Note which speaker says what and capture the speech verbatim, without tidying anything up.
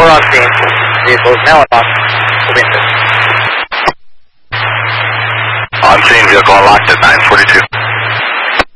Speaker 1: on scene. Vehicle is now unlocked. Windows.
Speaker 2: On scene, vehicle unlocked at nine forty-two.